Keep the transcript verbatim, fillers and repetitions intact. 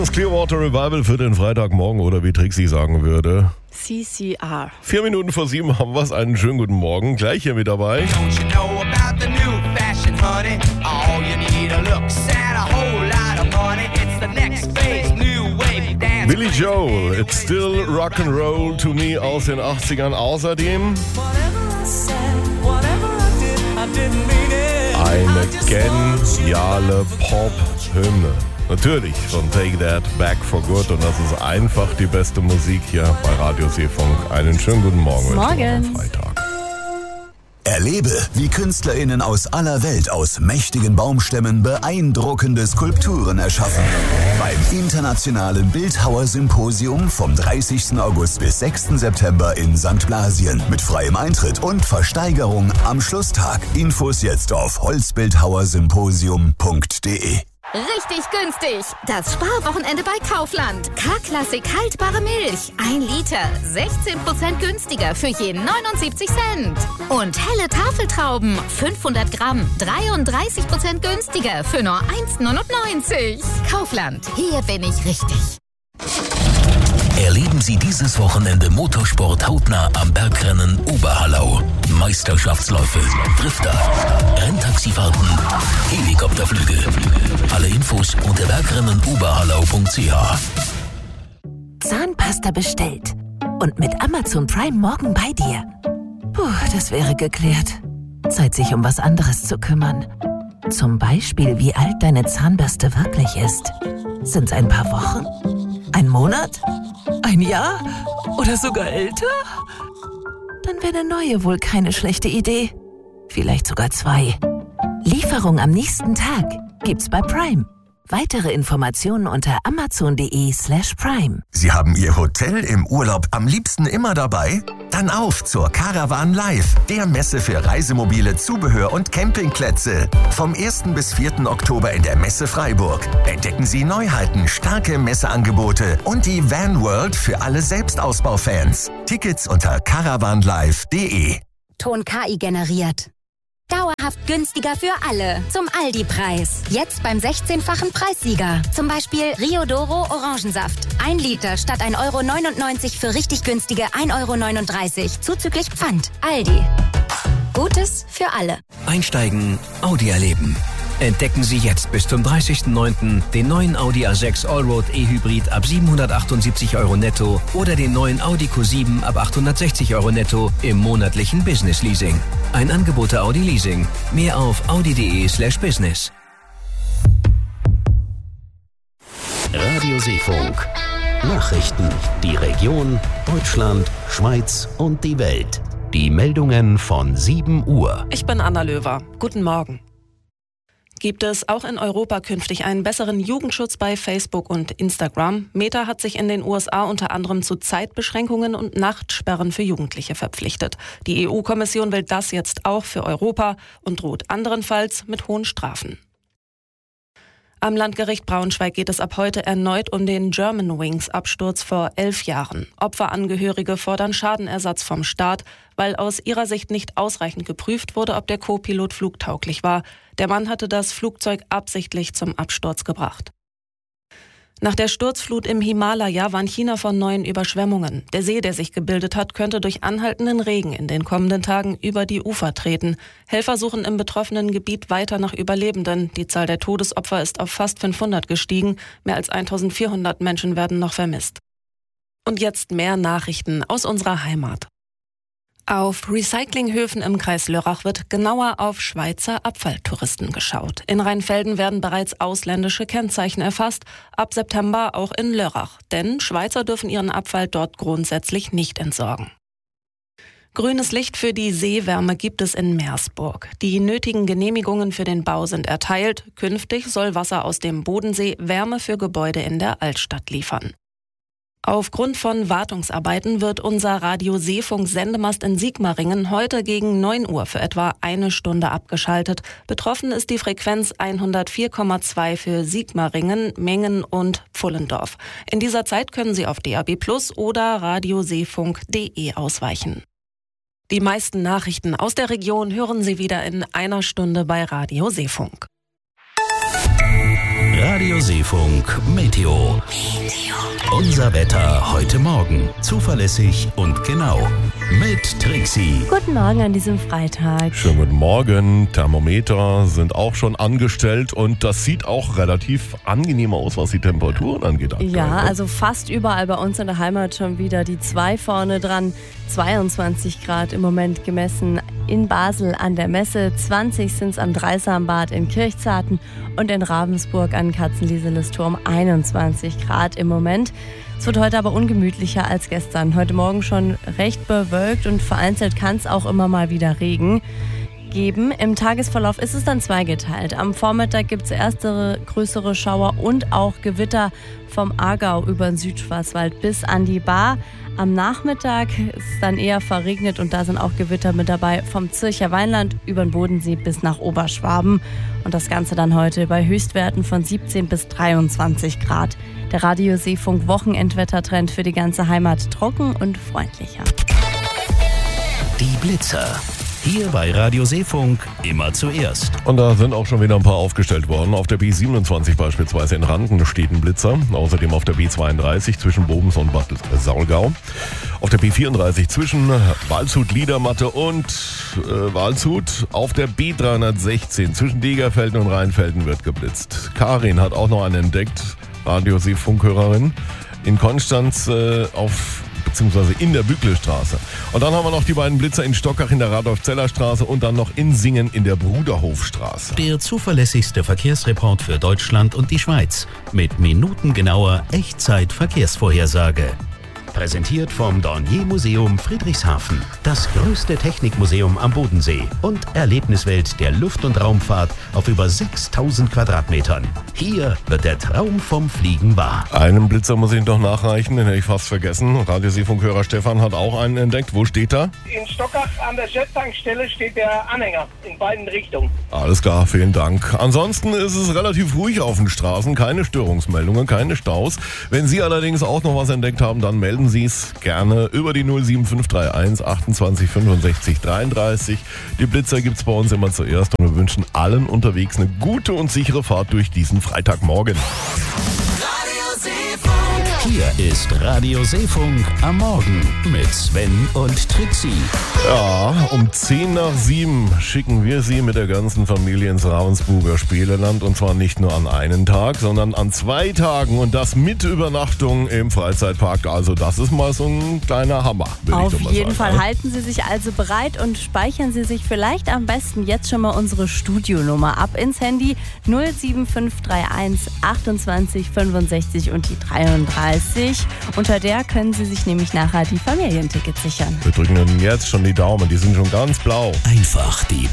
Creedence Clearwater Revival für den Freitagmorgen oder wie Trixie sagen würde. C C R. Vier Minuten vor sieben haben wir es. Einen schönen guten Morgen. Gleich hier mit dabei. Billy Joel, It's Still Rock'n'Roll to Me aus den achtzigern. Außerdem eine geniale Pop-Hymne. Natürlich von Take That Back for Good. Und das ist einfach die beste Musik hier bei Radio Seefunk. Einen schönen guten Morgen. Morgen. Am Freitag. Erlebe, wie KünstlerInnen aus aller Welt aus mächtigen Baumstämmen beeindruckende Skulpturen erschaffen. Beim Internationalen Bildhauer-Symposium vom dreißigsten August bis sechsten September in Sankt Blasien mit freiem Eintritt und Versteigerung am Schlusstag. Infos jetzt auf holzbildhauersymposium punkt de. Richtig günstig! Das Sparwochenende bei Kaufland. K-Klassik haltbare Milch. Ein Liter. sechzehn Prozent günstiger für je neunundsiebzig Cent. Und helle Tafeltrauben. fünfhundert Gramm. dreiunddreißig Prozent günstiger für nur eins neunundneunzig. Kaufland. Hier bin ich richtig. Erleben Sie dieses Wochenende Motorsport hautnah am Bergrennen Oberhallau. Meisterschaftsläufe, Drifter, Renntaxifahrten, Helikopterflüge. Alle Infos unter bergrennen oberhallau punkt c h. Zahnpasta bestellt. Und mit Amazon Prime morgen bei dir. Puh, das wäre geklärt. Zeit, sich um was anderes zu kümmern. Zum Beispiel, wie alt deine Zahnbürste wirklich ist. Sind's ein paar Wochen? Ein Monat? Ein Jahr? Oder sogar älter? Dann wäre eine neue wohl keine schlechte Idee. Vielleicht sogar zwei. Lieferung am nächsten Tag gibt's bei Prime. Weitere Informationen unter amazon.de slash prime. Sie haben Ihr Hotel im Urlaub am liebsten immer dabei? Dann auf zur Caravan Live, der Messe für Reisemobile, Zubehör und Campingplätze. Vom ersten bis vierten Oktober in der Messe Freiburg. Entdecken Sie Neuheiten, starke Messeangebote und die Van World für alle Selbstausbaufans. Tickets unter caravan live punkt de. Ton K I generiert. Dauerhaft günstiger für alle. Zum Aldi-Preis. Jetzt beim sechzehnfachen Preissieger. Zum Beispiel Rio Doro Orangensaft. Ein Liter statt ein Euro neunundneunzig für richtig günstige ein Euro neununddreißig. Zuzüglich Pfand. Aldi. Gutes für alle. Einsteigen, Audi erleben. Entdecken Sie jetzt bis zum dreißigsten neunten den neuen Audi A sechs Allroad E-Hybrid ab siebenhundertachtundsiebzig Euro netto oder den neuen Audi Q sieben ab achthundertsechzig Euro netto im monatlichen Business Leasing. Ein Angebot der Audi Leasing. Mehr auf audi.de slash business. Radio Seefunk. Nachrichten. Die Region, Deutschland, Schweiz und die Welt. Die Meldungen von sieben Uhr. Ich bin Anna Löwer. Guten Morgen. Gibt es auch in Europa künftig einen besseren Jugendschutz bei Facebook und Instagram? Meta hat sich in den U S A unter anderem zu Zeitbeschränkungen und Nachtsperren für Jugendliche verpflichtet. Die E U-Kommission will das jetzt auch für Europa und droht anderenfalls mit hohen Strafen. Am Landgericht Braunschweig geht es ab heute erneut um den Germanwings-Absturz vor elf Jahren. Opferangehörige fordern Schadenersatz vom Staat, weil aus ihrer Sicht nicht ausreichend geprüft wurde, ob der Co-Pilot flugtauglich war. Der Mann hatte das Flugzeug absichtlich zum Absturz gebracht. Nach der Sturzflut im Himalaya warnt China von neuen Überschwemmungen. Der See, der sich gebildet hat, könnte durch anhaltenden Regen in den kommenden Tagen über die Ufer treten. Helfer suchen im betroffenen Gebiet weiter nach Überlebenden. Die Zahl der Todesopfer ist auf fast fünfhundert gestiegen. Mehr als eintausendvierhundert Menschen werden noch vermisst. Und jetzt mehr Nachrichten aus unserer Heimat. Auf Recyclinghöfen im Kreis Lörrach wird genauer auf Schweizer Abfalltouristen geschaut. In Rheinfelden werden bereits ausländische Kennzeichen erfasst, ab September auch in Lörrach. Denn Schweizer dürfen ihren Abfall dort grundsätzlich nicht entsorgen. Grünes Licht für die Seewärme gibt es in Meersburg. Die nötigen Genehmigungen für den Bau sind erteilt. Künftig soll Wasser aus dem Bodensee Wärme für Gebäude in der Altstadt liefern. Aufgrund von Wartungsarbeiten wird unser Radio Seefunk Sendemast in Sigmaringen heute gegen neun Uhr für etwa eine Stunde abgeschaltet. Betroffen ist die Frequenz hundertvier Komma zwei für Sigmaringen, Mengen und Pfullendorf. In dieser Zeit können Sie auf D A B plus oder radioseefunk punkt de ausweichen. Die meisten Nachrichten aus der Region hören Sie wieder in einer Stunde bei Radio Seefunk. Radio Radioseefunk Meteo. Unser Wetter heute Morgen. Zuverlässig und genau. Mit Trixie. Guten Morgen an diesem Freitag. Schönen guten Morgen. Thermometer sind auch schon angestellt und das sieht auch relativ angenehm aus, was die Temperaturen angeht. Aktuell. Ja, also fast überall bei uns in der Heimat schon wieder die zwei vorne dran. zweiundzwanzig Grad im Moment gemessen in Basel an der Messe. zwanzig sind es am Dreisambad in Kirchzarten und in Ravensburg an Katzenlieseles-Turm einundzwanzig Grad im Moment. Es wird heute aber ungemütlicher als gestern. Heute Morgen schon recht bewölkt und vereinzelt kann es auch immer mal wieder Regen geben. Im Tagesverlauf ist es dann zweigeteilt. Am Vormittag gibt es erste größere Schauer und auch Gewitter vom Aargau über den Südschwarzwald bis an die Baar. Am Nachmittag ist es dann eher verregnet und da sind auch Gewitter mit dabei vom Zürcher Weinland über den Bodensee bis nach Oberschwaben. Und das Ganze dann heute bei Höchstwerten von siebzehn bis dreiundzwanzig Grad. Der Radioseefunk Wochenendwettertrend für die ganze Heimat trocken und freundlicher. Die Blitzer. Hier bei Radioseefunk immer zuerst. Und da sind auch schon wieder ein paar aufgestellt worden. Auf der B siebenundzwanzig beispielsweise in Randen steht ein Blitzer. Außerdem auf der B zweiunddreißig zwischen Bobens und Bad Saulgau. Auf der B vierunddreißig zwischen Waldshut-Liedermatte und äh, Waldshut. Auf der B dreihundertsechzehn zwischen Degerfelden und Rheinfelden wird geblitzt. Karin hat auch noch einen entdeckt, Radioseefunkhörerin, in Konstanz äh, auf beziehungsweise in der Bücklestraße. Und dann haben wir noch die beiden Blitzer in Stockach in der Radolf-Zeller-Straße und dann noch in Singen in der Bruderhofstraße. Der zuverlässigste Verkehrsreport für Deutschland und die Schweiz mit minutengenauer Echtzeit-Verkehrsvorhersage. Präsentiert vom Dornier-Museum Friedrichshafen. Das größte Technikmuseum am Bodensee und Erlebniswelt der Luft- und Raumfahrt auf über sechstausend Quadratmetern. Hier wird der Traum vom Fliegen wahr. Einen Blitzer muss ich noch nachreichen, den hätte ich fast vergessen. Radioseefunkhörer Stefan hat auch einen entdeckt. Wo steht er? In Stockach an der Jet-Tankstelle steht der Anhänger in beiden Richtungen. Alles klar, vielen Dank. Ansonsten ist es relativ ruhig auf den Straßen, keine Störungsmeldungen, keine Staus. Wenn Sie allerdings auch noch was entdeckt haben, dann melden Sie es gerne über die null sieben fünf drei eins achtundzwanzig fünfundsechzig dreiunddreißig. Die Blitzer gibt es bei uns immer zuerst und wir wünschen allen unterwegs eine gute und sichere Fahrt durch diesen Freitagmorgen. Hier ist Radioseefunk am Morgen mit Sven und Trixie. Ja, um zehn nach sieben schicken wir Sie mit der ganzen Familie ins Ravensburger Spieleland. Und zwar nicht nur an einem Tag, sondern an zwei Tagen. Und das mit Übernachtung im Freizeitpark. Also das ist mal so ein kleiner Hammer. Auf jeden Fall halten Sie sich also bereit und speichern Sie sich vielleicht am besten jetzt schon mal unsere Studionummer ab ins Handy null sieben fünf drei eins achtundzwanzig fünfundsechzig und die dreiunddreißig. Unter der können Sie sich nämlich nachher die Familientickets sichern. Wir drücken Ihnen jetzt schon die Daumen, die sind schon ganz blau. Einfach die